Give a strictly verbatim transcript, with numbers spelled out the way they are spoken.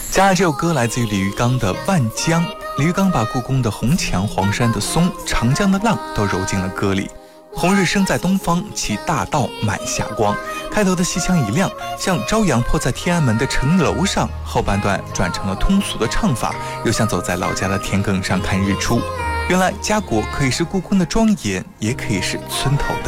接下来这首歌来自于李玉刚的《万江》。李玉刚把故宫的红墙、黄山的松、长江的浪都揉进了歌里。红日升在东方，其大道满霞光。开头的戏腔一亮，像朝阳破在天安门的城楼上，后半段转成了通俗的唱法，又像走在老家的田埂上看日出。原来家国可以是故宫的庄严，也可以是村头的